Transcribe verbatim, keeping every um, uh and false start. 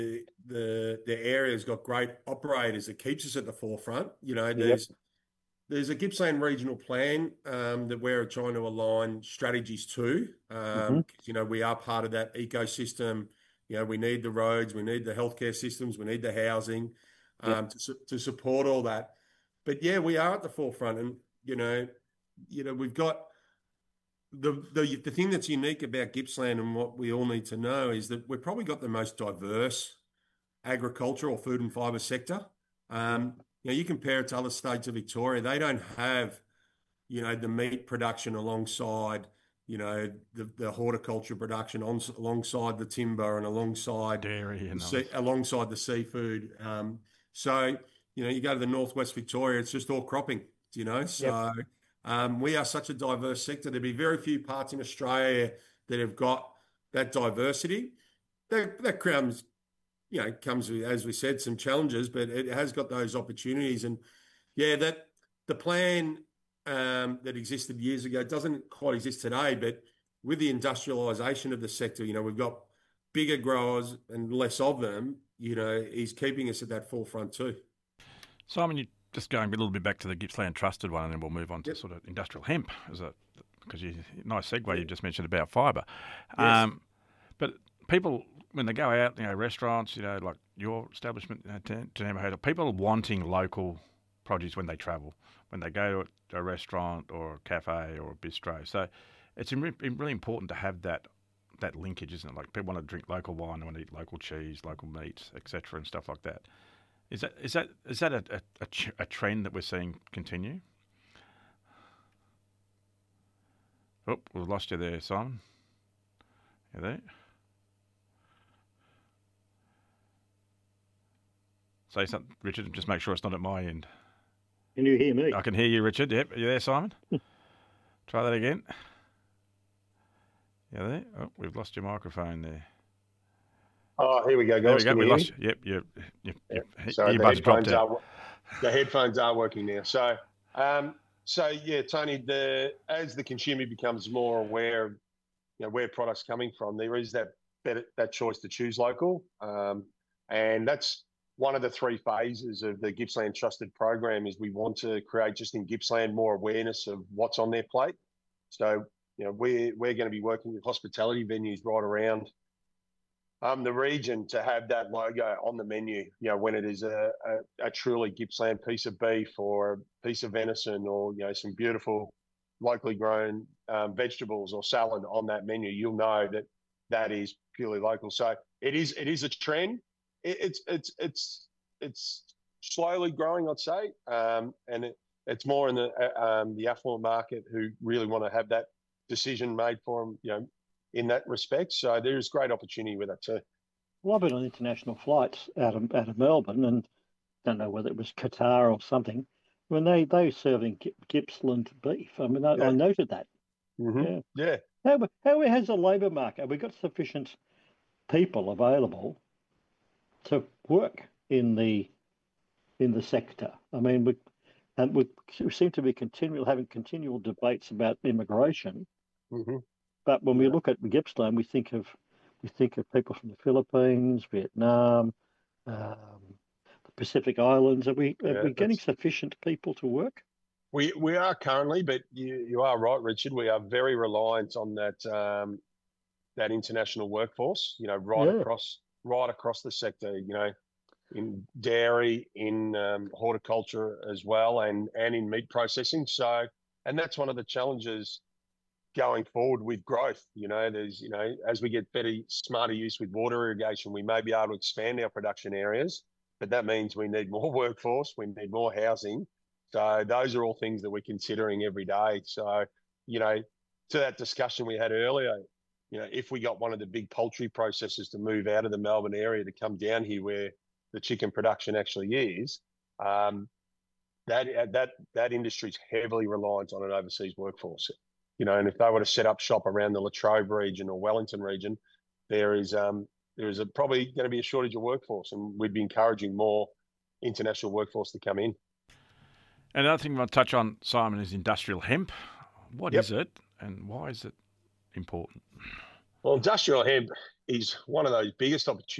the the area's got great operators that keeps us at the forefront. You know, Yep. there's there's a Gippsland regional plan um, that we're trying to align strategies to. hmm Um, 'cause, you know, we are part of that ecosystem. You know, we need the roads, we need the healthcare systems, we need the housing Yep. um, to su- to support all that. But yeah, we are at the forefront, and you know, you know, we've got the the the thing that's unique about Gippsland and what we all need to know is that we've probably got the most diverse agricultural food and fibre sector. Yep. Um, you know, you compare it to other states of Victoria, they don't have, you know, the meat production alongside, you know, the, the horticulture production on, alongside the timber and alongside Dairy the and sea, others. alongside the seafood. Um, so, you know, you go to the northwest Victoria, it's just all cropping, you know. Yep. So um, we are such a diverse sector. There'd be very few parts in Australia that have got that diversity. That, that comes you know, comes with, as we said, some challenges, but it has got those opportunities. And yeah, that the plan um, that existed years ago doesn't quite exist today. But with the industrialisation of the sector, you know, we've got bigger growers and less of them. You know, he's keeping us at that forefront too. Simon, you just going a little bit back to the Gippsland Trusted one, and then we'll move on to Yep. sort of industrial hemp as a because you nice segue you just mentioned about fibre. Yes. Um, but people when they go out, you know, restaurants, you know, like your establishment, uh, Tenema Hotel, people are wanting local produce when they travel, when they go to a restaurant or a cafe or a bistro. So it's im- really important to have that that linkage, isn't it? Like people want to drink local wine, they want to eat local cheese, local meats, et cetera, and stuff like that. Is that is that is that a, a, a, ch- a trend that we're seeing continue? Oh, we've lost you there, Simon. You there? Say something, Richard. Just make sure it's not at my end. Can you hear me? I can hear you, Richard. Yep. Are you there, Simon? Try that again. You there? Oh, we've lost your microphone there. Oh, here we go, There we guys. go. Can We you hear lost me? you. Yep. Your, your, Yep. your Sorry, the earbuds dropped headphones out. are the headphones are working now. So, um, so yeah, Tony, the as the consumer becomes more aware of you know where products coming from, there is that better, that choice to choose local, um, and that's one of the three phases of the Gippsland Trusted program. Is we want to create just in Gippsland more awareness of what's on their plate. So, you know, we're we're going to be working with hospitality venues right around um, the region to have that logo on the menu, you know, when it is a, a, a truly Gippsland piece of beef or a piece of venison or, you know, some beautiful locally grown um, vegetables or salad on that menu, you'll know that that is purely local. So it is it is a trend. It, it's it's it's it's slowly growing, I'd say, um, and it, it's more in the uh, um, the affluent market who really want to have that decision made for them, you know, in that respect. So there's great opportunity with that too. Well, I've been on international flights out of out of Melbourne, and don't know whether it was Qatar or something. When they they were serving Gippsland beef, I mean, I, I Yeah. noted that. Mm-hmm. Yeah. Yeah. How how has the labour market? Have we got sufficient people available to work in the in the sector? I mean, we and we seem to be continual having continual debates about immigration. Mm-hmm. But when we Yeah. look at Gippsland, we think of we think of people from the Philippines, Vietnam, um, the Pacific Islands. Are we are Yeah. we getting That's sufficient people to work? we we are currently, but you you are right, Richard. We are very reliant on that um, that international workforce. You know, right Yeah. across right across the sector. You know, in dairy, in um, horticulture as well, and and in meat processing. So, and that's one of the challenges going forward with growth. You know, there's, you know, as we get better, smarter use with water irrigation, we may be able to expand our production areas, but that means we need more workforce, we need more housing. So those are all things that we're considering every day. So, you know, to that discussion we had earlier, you know, if we got one of the big poultry processors to move out of the Melbourne area to come down here where the chicken production actually is, um, that that that industry is heavily reliant on an overseas workforce. You know, and if they were to set up shop around the Latrobe region or Wellington region, there is um, there is a, probably going to be a shortage of workforce, and we'd be encouraging more international workforce to come in. Another thing I want to touch on, Simon, is industrial hemp. What Yep. is it, and why is it important? Well, industrial hemp is one of those biggest opportunities